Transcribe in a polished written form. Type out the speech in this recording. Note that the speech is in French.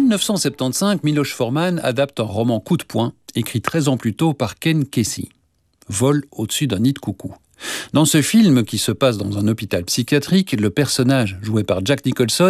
1975, Miloš Forman adapte un roman coup de poing, écrit 13 ans plus tôt par Ken Kesey. Vol au-dessus d'un nid de coucou. Dans ce film, qui se passe dans un hôpital psychiatrique, le personnage joué par Jack Nicholson